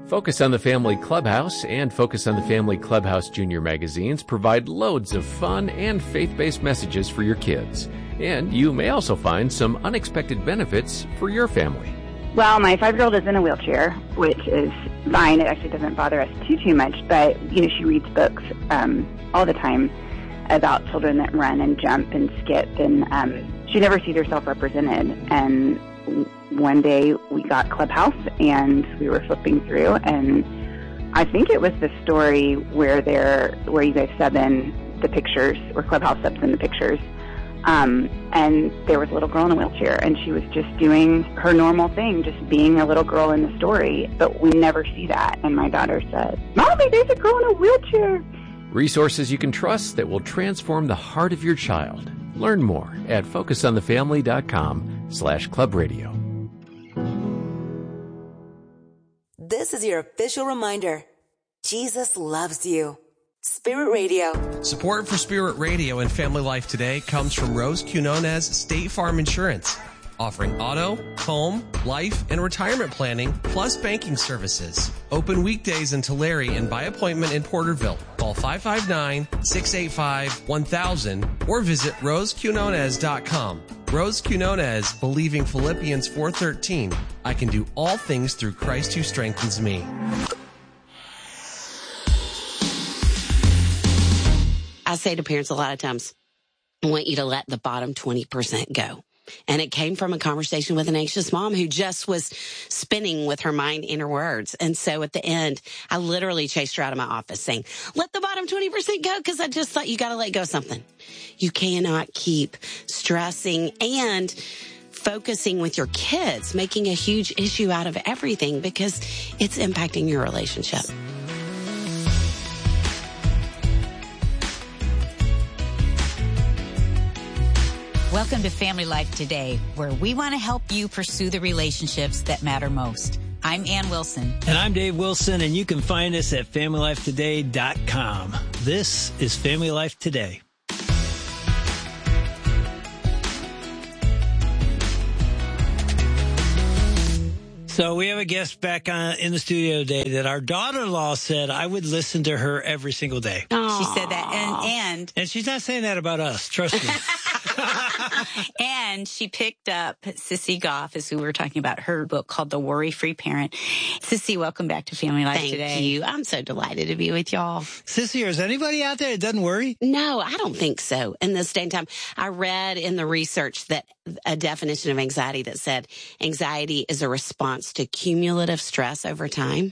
Focus on the Family Clubhouse and Focus on the Family Clubhouse Junior magazines provide loads of fun and faith-based messages for your kids. And you may also find some unexpected benefits for your family. Well, my 5-year-old is in a wheelchair, which is fine. It actually doesn't bother us too much. But, she reads books all the time about children that run and jump and skip. And she never sees herself represented. And one day we got Clubhouse and we were flipping through, and I think it was the story where you guys sub in the pictures, or Clubhouse subs in the pictures. And there was a little girl in a wheelchair, and she was just doing her normal thing, just being a little girl in the story, but we never see that. And my daughter said, "Mommy, there's a girl in a wheelchair." Resources you can trust that will transform the heart of your child. Learn more at focusonthefamily.com/clubradio. This is your official reminder. Jesus loves you. Spirit Radio. Support for Spirit Radio and Family Life Today comes from Rose Quinones State Farm Insurance, offering auto, home, life, and retirement planning, plus banking services. Open weekdays in Tulare and by appointment in Porterville. Call 559-685-1000 or visit rosequinones.com. Rose Quinones, believing Philippians 4:13. I can do all things through Christ who strengthens me. I say to parents a lot of times, I want you to let the bottom 20% go. And it came from a conversation with an anxious mom who just was spinning with her mind in her words. And so at the end, I literally chased her out of my office saying, let the bottom 20% go, because I just thought you got to let go of something. You cannot keep stressing and focusing with your kids, making a huge issue out of everything, because it's impacting your relationship. Welcome to Family Life Today, where we want to help you pursue the relationships that matter most. I'm Ann Wilson. And I'm Dave Wilson, and you can find us at FamilyLifeToday.com. This is Family Life Today. So we have a guest back in the studio today that our daughter-in-law said I would listen to her every single day. Aww. She said that, and she's not saying that about us. Trust me. And she picked up Sissy Goff, as we were talking about, her book called The Worry-Free Parent. Sissy, welcome back to Family Life Today. Thank you. I'm so delighted to be with y'all. Sissy, is anybody out there that doesn't worry? No, I don't think so. In the same time, I read in the research that a definition of anxiety that said anxiety is a response to cumulative stress over time.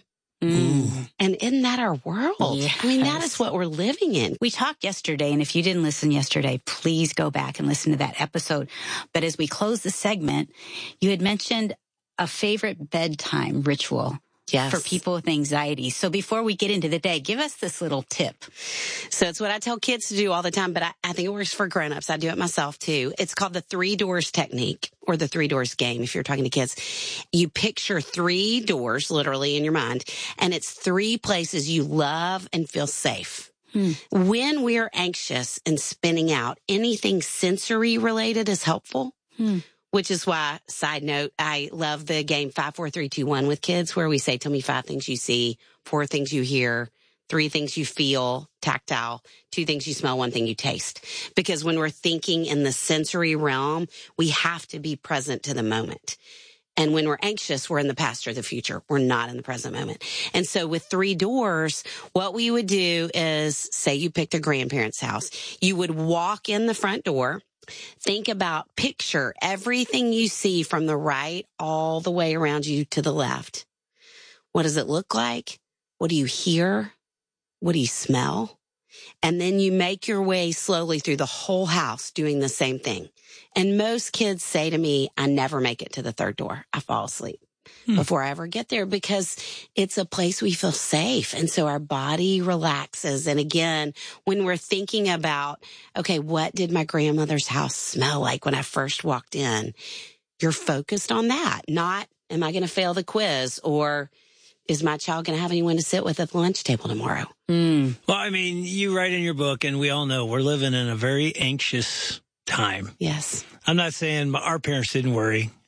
And isn't that our world? Yes. I mean, that is what we're living in. We talked yesterday, and if you didn't listen yesterday, please go back and listen to that episode. But as we close the segment, you had mentioned a favorite bedtime ritual. Yes. For people with anxiety. So before we get into the day, give us this little tip. So it's what I tell kids to do all the time, but I think it works for grown-ups. I do it myself too. It's called the 3 doors technique, or the 3 doors game if you're talking to kids. You picture 3 doors literally in your mind, and it's 3 places you love and feel safe. When we're anxious and spinning out, anything sensory related is helpful. Which is why, side note, I love the game 5, 4, 3, 2, 1 with kids, where we say, tell me 5 things you see, 4 things you hear, 3 things you feel, tactile, 2 things you smell, 1 thing you taste. Because when we're thinking in the sensory realm, we have to be present to the moment. And when we're anxious, we're in the past or the future. We're not in the present moment. And so with 3 doors, what we would do is, say you picked a grandparent's house, you would walk in the front door. Think about, picture everything you see from the right all the way around you to the left. What does it look like? What do you hear? What do you smell? And then you make your way slowly through the whole house doing the same thing. And most kids say to me, I never make it to the 3rd door. I fall asleep before I ever get there, because it's a place we feel safe. And so our body relaxes. And again, when we're thinking about, okay, what did my grandmother's house smell like when I first walked in? You're focused on that. Not, am I going to fail the quiz, or is my child going to have anyone to sit with at the lunch table tomorrow? Well, I mean, you write in your book, and we all know we're living in a very anxious time. Yes. I'm not saying our parents didn't worry.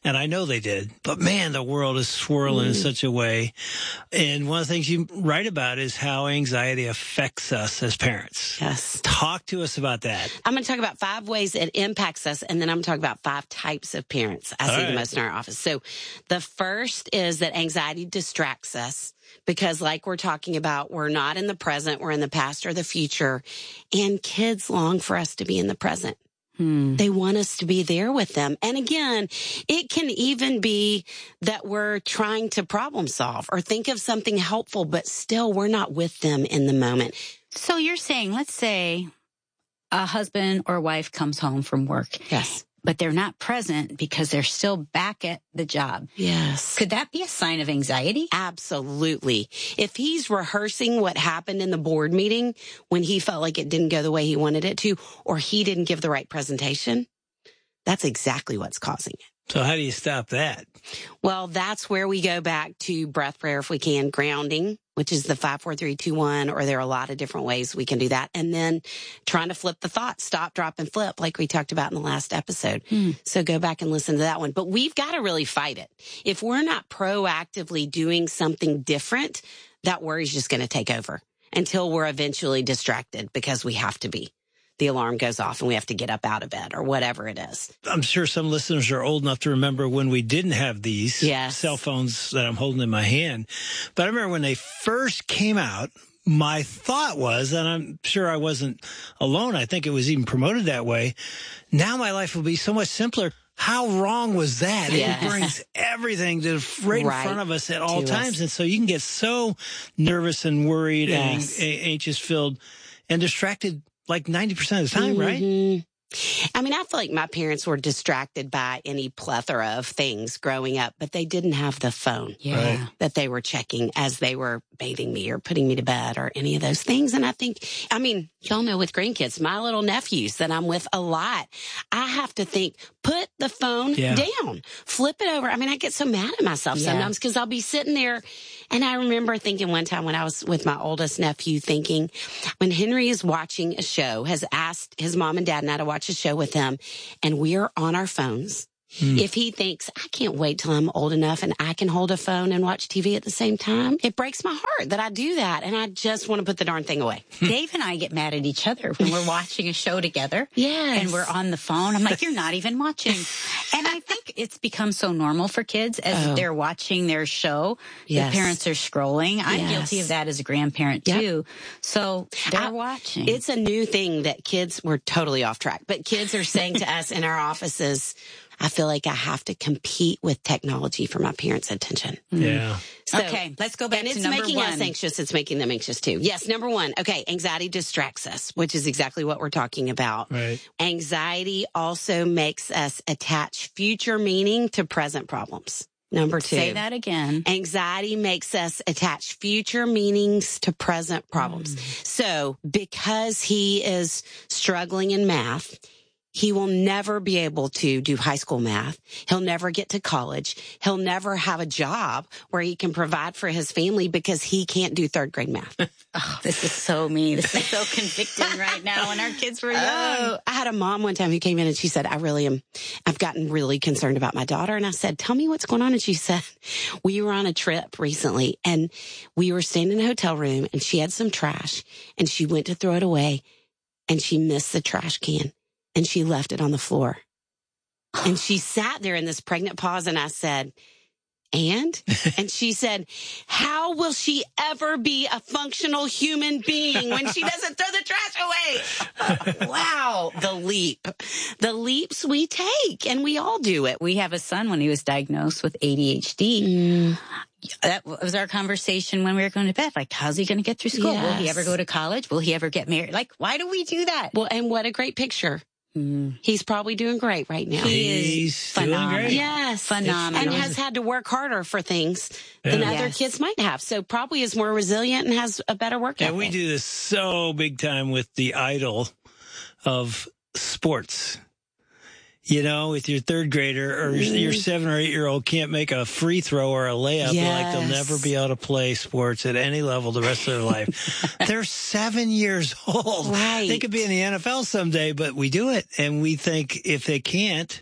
And I know they did. But man, the world is swirling in such a way. And one of the things you write about is how anxiety affects us as parents. Yes. Talk to us about that. I'm going to talk about 5 ways it impacts us, and then I'm going to talk about 5 types of parents I see the most in our office. So the first is that anxiety distracts us because, like we're talking about, we're not in the present, we're in the past or the future, and kids long for us to be in the present. They want us to be there with them. And again, it can even be that we're trying to problem solve or think of something helpful, but still we're not with them in the moment. So you're saying, let's say a husband or wife comes home from work. Yes. But they're not present because they're still back at the job. Yes. Could that be a sign of anxiety? Absolutely. If he's rehearsing what happened in the board meeting when he felt like it didn't go the way he wanted it to, or he didn't give the right presentation, that's exactly what's causing it. So how do you stop that? Well, that's where we go back to breath prayer if we can, grounding, which is the 5, 4, 3, 2, 1, or there are a lot of different ways we can do that. And then trying to flip the thought, stop, drop, and flip, like we talked about in the last episode. So go back and listen to that one. But we've got to really fight it. If we're not proactively doing something different, that worry's just going to take over until we're eventually distracted because we have to be. The alarm goes off and we have to get up out of bed or whatever it is. I'm sure some listeners are old enough to remember when we didn't have these cell phones that I'm holding in my hand. But I remember when they first came out, my thought was, and I'm sure I wasn't alone, I think it was even promoted that way, now my life will be so much simpler. How wrong was that? Yes. It brings everything to right in front of us at all times. And so you can get so nervous and worried and anxious-filled and distracted like 90% of the time, right? I mean, I feel like my parents were distracted by any plethora of things growing up, but they didn't have the phone that they were checking as they were bathing me or putting me to bed or any of those things. And I think, I mean, y'all know with grandkids, my little nephews that I'm with a lot, I have to think, put the phone down, flip it over. I mean, I get so mad at myself sometimes because I'll be sitting there. And I remember thinking one time when I was with my oldest nephew thinking, when Henry is watching a show, has asked his mom and dad and I to watch a show with him, and we are on our phones. If he thinks, I can't wait till I'm old enough and I can hold a phone and watch TV at the same time, it breaks my heart that I do that. And I just want to put the darn thing away. Dave and I get mad at each other when we're watching a show together. Yes. And we're on the phone. I'm like, you're not even watching. And I think it's become so normal for kids as they're watching their show. The parents are scrolling. I'm guilty of that as a grandparent too. So they're watching. It's a new thing that kids, we're totally off track, but kids are saying to us in our offices, I feel like I have to compete with technology for my parents' attention. Yeah. So, okay, let's go back to number 1. And it's making us anxious. It's making them anxious too. Yes, number 1. Okay, anxiety distracts us, which is exactly what we're talking about. Right. Anxiety also makes us attach future meaning to present problems. Number 2. Say that again. Anxiety makes us attach future meanings to present problems. So because he is struggling in math, he will never be able to do high school math. He'll never get to college. He'll never have a job where he can provide for his family because he can't do 3rd grade math. Oh, this is so me. This is so convicting right now when our kids were young. I had a mom one time who came in and she said, I've gotten really concerned about my daughter. And I said, tell me what's going on. And she said, we were on a trip recently and we were staying in a hotel room and she had some trash and she went to throw it away and she missed the trash can. And she left it on the floor. And she sat there in this pregnant pause. And I said, and she said, how will she ever be a functional human being when she doesn't throw the trash away? Wow. The leaps we take, and we all do it. We have a son when he was diagnosed with ADHD. That was our conversation when we were going to bed. Like, how's he going to get through school? Yes. Will he ever go to college? Will he ever get married? Like, why do we do that? Well, and what a great picture. He's probably doing great right now. He's phenomenal. doing great. Yes. Phenomenal. And has had to work harder for things than other kids might have. So probably is more resilient and has a better work ethic. And we do this so big time with the idol of sports. You know, with your 3rd grader or your 7 or 8-year-old can't make a free throw or a layup, like they'll never be able to play sports at any level the rest of their life. They're 7 years old. Right. They could be in the NFL someday, but we do it. And we think if they can't,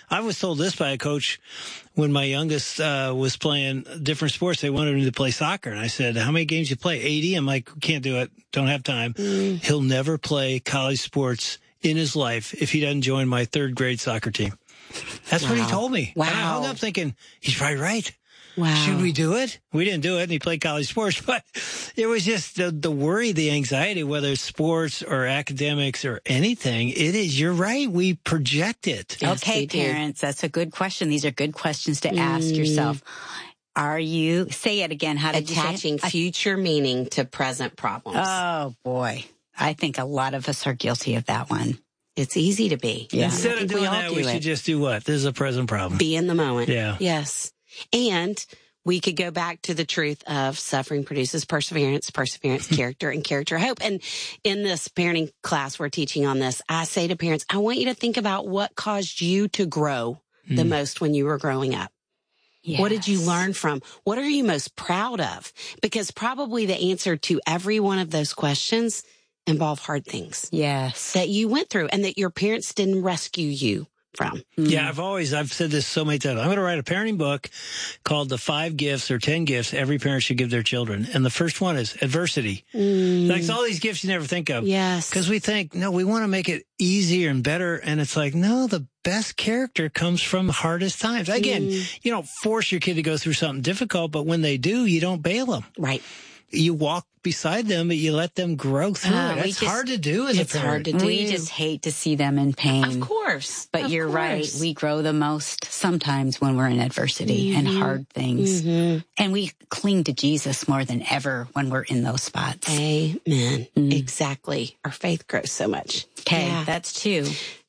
I was told this by a coach when my youngest was playing different sports. They wanted him to play soccer. And I said, how many games you play? 80? I'm like, can't do it. Don't have time. He'll never play college sports in his life if he doesn't join my third grade soccer team. That's what he told me. Wow. And I hung up thinking, he's probably right. Wow. Should we do it? We didn't do it, and he played college sports, but it was just the worry, the anxiety, whether it's sports or academics or anything. It is, you're right, we project it. Yes, okay, parents, that's a good question. These are good questions to ask yourself. Are you, say it again, how did you say it? Attaching future meaning to present problems. Oh, boy. I think a lot of us are guilty of that one. It's easy to be. Yeah. Instead of doing that, we should just do what? This is a present problem. Be in the moment. Yeah. Yes. And we could go back to the truth of suffering produces perseverance, character, and character hope. And in this parenting class we're teaching on this, I say to parents, I want you to think about what caused you to grow the most when you were growing up. Yes. What did you learn from? What are you most proud of? Because probably the answer to every one of those questions involve hard things. Yes. That you went through and that your parents didn't rescue you from. Yeah, I've said this so many times. I'm going to write a parenting book called The 5 Gifts or 10 Gifts Every Parent Should Give Their Children. And the first one is adversity. Like all these gifts you never think of. Yes. Because we think, no, we want to make it easier and better. And it's like, no, the best character comes from the hardest times. Again, you don't force your kid to go through something difficult, but when they do, you don't bail them. Right. You walk beside them, but you let them grow through it. It's hard to do as a parent. It's hard to do. We just hate to see them in pain. Of course. But you're right. We grow the most sometimes when we're in adversity and hard things. And we cling to Jesus more than ever when we're in those spots. Amen. Exactly. Our faith grows so much. Okay, that's 2.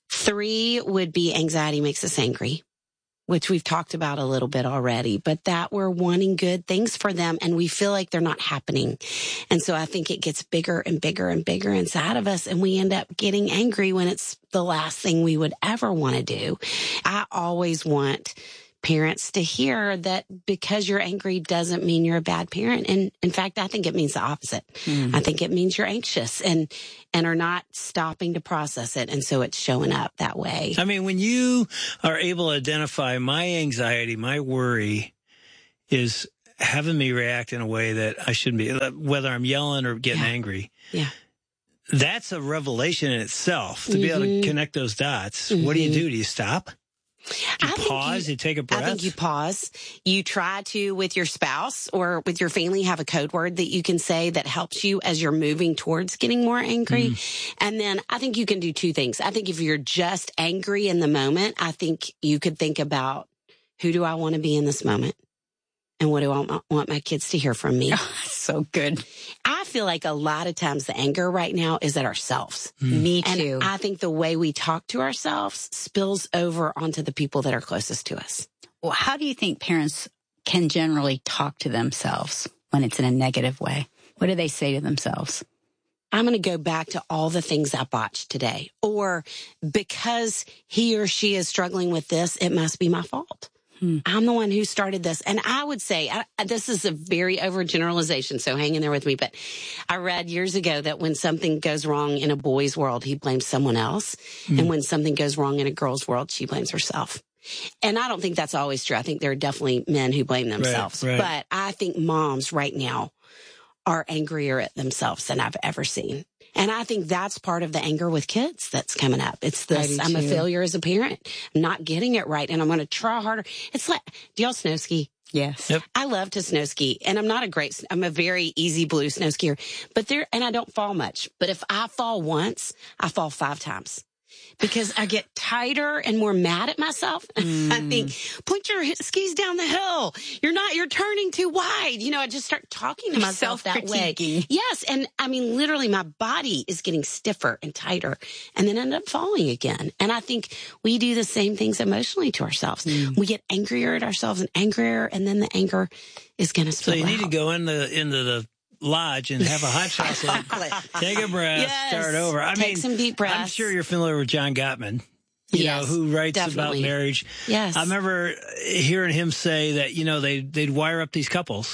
3 would be anxiety makes us angry, which we've talked about a little bit already, but that we're wanting good things for them and we feel like they're not happening. And so I think it gets bigger and bigger and bigger inside of us and we end up getting angry when it's the last thing we would ever want to do. I always want parents to hear that because you're angry doesn't mean you're a bad parent. And in fact, I think it means the opposite. I think it means you're anxious and are not stopping to process it. And so it's showing up that way. I mean, when you are able to identify my anxiety, my worry is having me react in a way that I shouldn't be, whether I'm yelling or getting angry. Yeah. That's a revelation in itself to be able to connect those dots. What do? Do you stop? You pause, you take a breath? I think you pause. You try to, with your spouse or with your family, have a code word that you can say that helps you as you're moving towards getting more angry. And then I think you can do 2 things. I think if you're just angry in the moment, I think you could think about, who do I want to be in this moment? And what do I want my kids to hear from me? So good. I feel like a lot of times the anger right now is at ourselves. Me too. And I think the way we talk to ourselves spills over onto the people that are closest to us. Well, how do you think parents can generally talk to themselves when it's in a negative way? What do they say to themselves? I'm going to go back to all the things I botched today. Or because he or she is struggling with this, it must be my fault. I'm the one who started this. And I would say, this is a very overgeneralization, so hang in there with me. But I read years ago that when something goes wrong in a boy's world, he blames someone else. And when something goes wrong in a girl's world, she blames herself. And I don't think that's always true. I think there are definitely men who blame themselves. Right. But I think moms right now are angrier at themselves than I've ever seen. And I think that's part of the anger with kids that's coming up. It's this, I'm a failure as a parent. I'm not getting it right, and I'm going to try harder. It's like, do y'all snow ski? Yes. Yep. I love to snow ski, and I'm a very easy blue snow skier. And I don't fall much. But if I fall once, I fall 5 times. Because I get tighter and more mad at myself. I think, point your skis down the hill. You're turning too wide. I just start talking to myself that way. Yes. And I mean, literally my body is getting stiffer and tighter and then end up falling again. And I think we do the same things emotionally to ourselves. We get angrier at ourselves and angrier, and then the anger is going to spill out. So you need to go into the lodge and have a hot chocolate. Take a breath, start over. Take some deep breaths. I'm sure you're familiar with John Gottman, who writes about marriage. Yes. I remember hearing him say that, they'd wire up these couples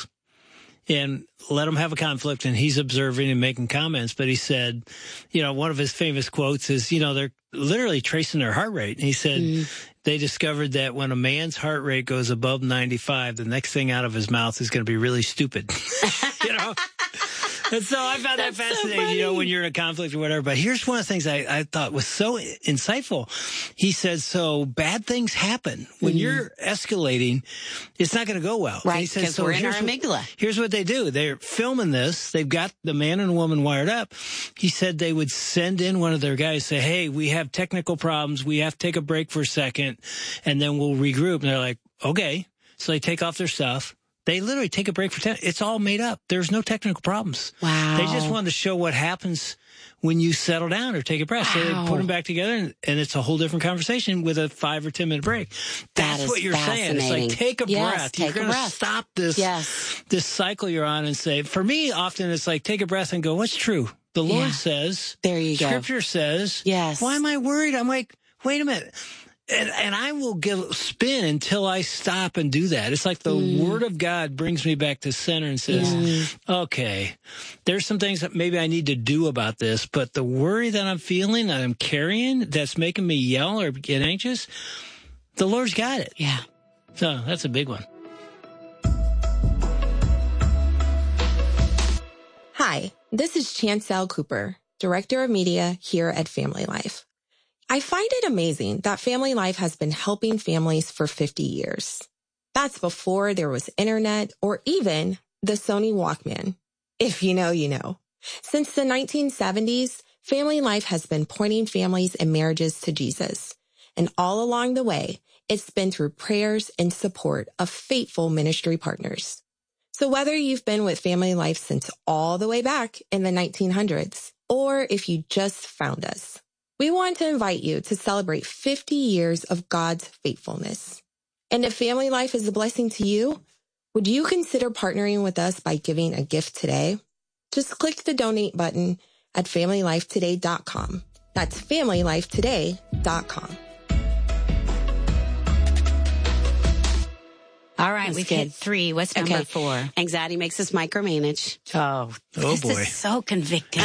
and let them have a conflict, and he's observing and making comments. But he said, one of his famous quotes is, they're literally tracing their heart rate. And he said, they discovered that when a man's heart rate goes above 95, the next thing out of his mouth is going to be really stupid. You know? And so I found that fascinating, you know, when you're in a conflict or whatever. But here's one of the things I thought was so insightful. He said, so bad things happen. When you're escalating, it's not going to go well. Right, he said, because we're in our amygdala. Here's what they do. They're filming this. They've got the man and woman wired up. He said they would send in one of their guys, say, hey, we have technical problems. We have to take a break for a second, and then we'll regroup. And they're like, okay. So they take off their stuff. They literally take a break for 10. It's all made up. There's no technical problems. Wow. They just wanted to show what happens when you settle down or take a breath. Wow. So they put them back together, and it's a whole different conversation with a 5 or 10 minute break. That's what you're saying. It's like, take a breath. You're going to stop this cycle you're on and say, for me, often it's like, take a breath and go, what's true? The Lord says. There you go. Scripture says. Yes. Why am I worried? I'm like, wait a minute. And I will give spin until I stop and do that. It's like the Word of God brings me back to center and says, okay, there's some things that maybe I need to do about this, but the worry that I'm feeling, that I'm carrying, that's making me yell or get anxious, the Lord's got it. Yeah. So that's a big one. Hi, this is Chancel Cooper, Director of Media here at Family Life. I find it amazing that Family Life has been helping families for 50 years. That's before there was internet or even the Sony Walkman. If you know, you know. Since the 1970s, Family Life has been pointing families and marriages to Jesus. And all along the way, it's been through prayers and support of faithful ministry partners. So whether you've been with Family Life since all the way back in the 1900s, or if you just found us, we want to invite you to celebrate 50 years of God's faithfulness. And if Family Life is a blessing to you, would you consider partnering with us by giving a gift today? Just click the donate button at FamilyLifeToday.com. That's FamilyLifeToday.com. All right, we've hit 3. What's number 4? Anxiety makes us micromanage. Oh boy. This is so convicting.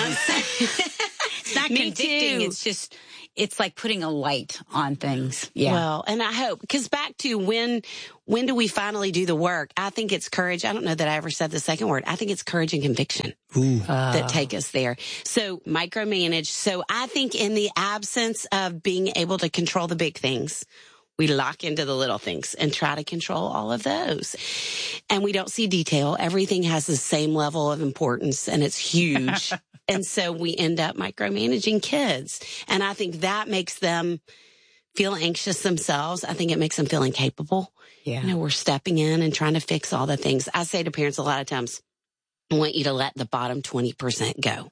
It's not convicting. Too. It's just, it's like putting a light on things. Yeah. Well, and I hope, because back to when do we finally do the work? I think it's courage. I don't know that I ever said the second word. I think it's courage and conviction that take us there. So micromanage. So I think in the absence of being able to control the big things, we lock into the little things and try to control all of those. And we don't see detail. Everything has the same level of importance and it's huge. And so we end up micromanaging kids. And I think that makes them feel anxious themselves. I think it makes them feel incapable. Yeah. You know, we're stepping in and trying to fix all the things. I say to parents a lot of times, I want you to let the bottom 20% go.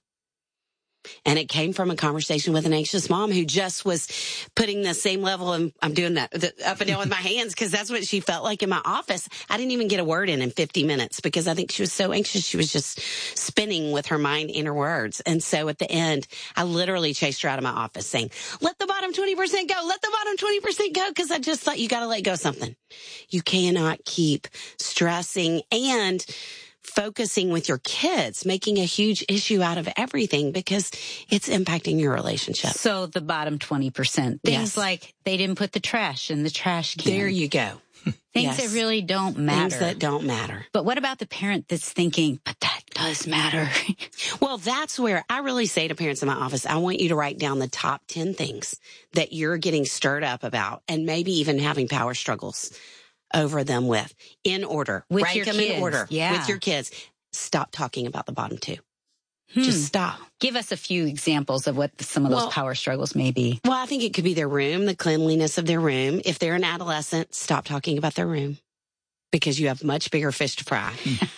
And it came from a conversation with an anxious mom who just was putting the same level of, I'm doing that up and down with my hands because that's what she felt like in my office. I didn't even get a word in 50 minutes because I think she was so anxious. She was just spinning with her mind in her words. And so at the end, I literally chased her out of my office saying, let the bottom 20% go. Let the bottom 20% go. Because I just thought you got to let go of something. You cannot keep stressing and focusing with your kids, making a huge issue out of everything because it's impacting your relationship. So the bottom 20%, things like they didn't put the trash in the trash can. There you go. Things that really don't matter. Things that don't matter. But what about the parent that's thinking, but that does matter? Well, that's where I really say to parents in my office, I want you to write down the top 10 things that you're getting stirred up about and maybe even having power struggles over them with, in order. With Rank your them kids. In order. Yeah. With your kids. Stop talking about the bottom 2. Just stop. Give us a few examples of what some of those power struggles may be. Well, I think it could be their room, the cleanliness of their room. If they're an adolescent, stop talking about their room because you have much bigger fish to fry.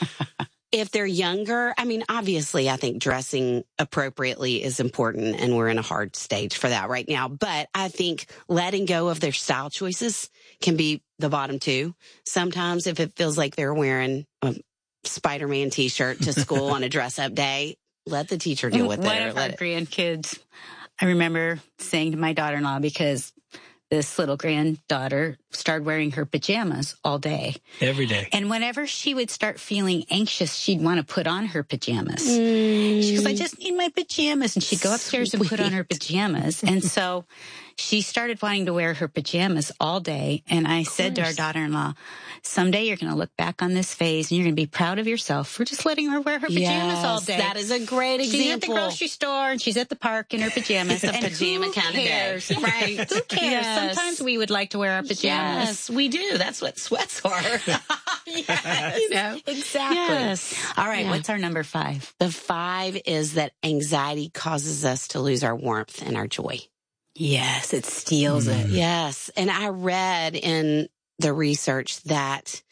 If they're younger, I mean, obviously, I think dressing appropriately is important, and we're in a hard stage for that right now. But I think letting go of their style choices can be the bottom 2. Sometimes if it feels like they're wearing a Spider-Man T-shirt to school on a dress-up day, let the teacher deal with it. One of our grandkids, I remember saying to my daughter-in-law, because this little granddaughter started wearing her pajamas all day. Every day. And whenever she would start feeling anxious, she'd want to put on her pajamas. She goes, I just need my pajamas. And she'd go upstairs and put on her pajamas. And so she started wanting to wear her pajamas all day. And I said to our daughter-in-law, someday you're going to look back on this phase and you're going to be proud of yourself for just letting her wear her pajamas all day. That is a great example. She's at the grocery store and she's at the park in her pajamas. It's a pajama kind of day. Right. Who cares? Yes. Sometimes we would like to wear our pajamas. Yes, we do. That's what sweats are. Yes. You know? Exactly. Yes. All right. What's our number 5? The 5 is that anxiety causes us to lose our warmth and our joy. Yes, it steals it. Yes. And I read in the research that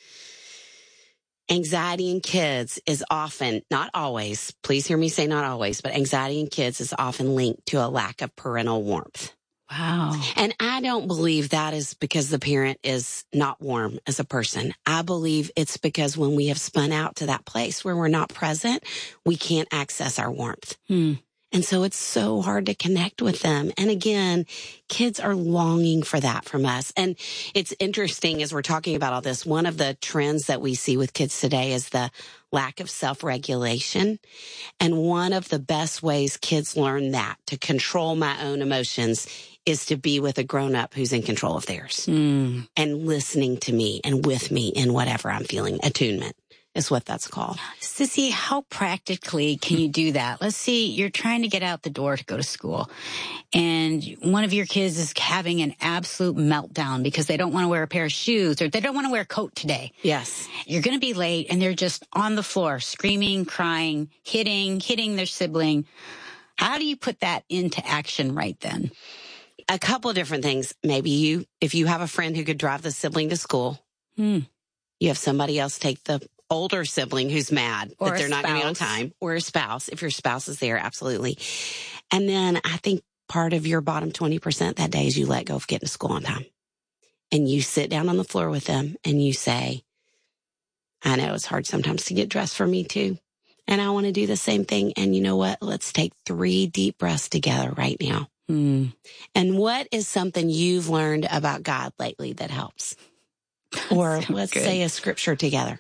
anxiety in kids is often, not always, please hear me say not always, but anxiety in kids is often linked to a lack of parental warmth. Wow. And I don't believe that is because the parent is not warm as a person. I believe it's because when we have spun out to that place where we're not present, we can't access our warmth. And so it's so hard to connect with them. And again, kids are longing for that from us. And it's interesting as we're talking about all this, one of the trends that we see with kids today is the lack of self-regulation. And one of the best ways kids learn that, to control my own emotions, is to be with a grown-up who's in control of theirs and listening to me and with me in whatever I'm feeling. Attunement is what that's called. Sissy, how practically can you do that? Let's see, you're trying to get out the door to go to school, and one of your kids is having an absolute meltdown because they don't want to wear a pair of shoes or they don't want to wear a coat today. Yes. You're going to be late, and they're just on the floor, screaming, crying, hitting their sibling. How do you put that into action right then? A couple of different things. Maybe if you have a friend who could drive the sibling to school, you have somebody else take the older sibling who's mad that they're not going to be on time, or a spouse. If your spouse is there, absolutely. And then I think part of your bottom 20% that day is you let go of getting to school on time. And you sit down on the floor with them and you say, I know it's hard sometimes to get dressed for me too. And I want to do the same thing. And you know what? Let's take 3 deep breaths together right now. And what is something you've learned about God lately that helps? Or let's say a scripture together.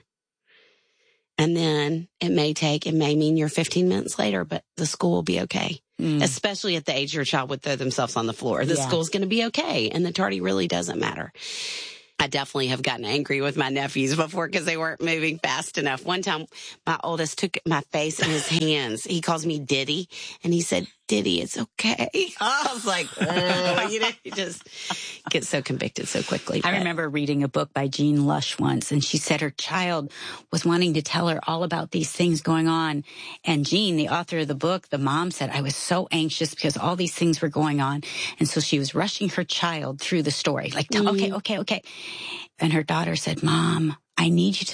And then it may mean you're 15 minutes later, but the school will be okay. Especially at the age your child would throw themselves on the floor. The school's going to be okay. And the tardy really doesn't matter. I definitely have gotten angry with my nephews before because they weren't moving fast enough. One time, my oldest took my face in his hands. He calls me Diddy. And he said, Diddy, it's okay. I was like, you just get so convicted so quickly. I remember reading a book by Jean Lush once, and she said her child was wanting to tell her all about these things going on. And Jean, the author of the book, the mom said, I was so anxious because all these things were going on. And so she was rushing her child through the story, like, okay. And her daughter said, Mom, I need you to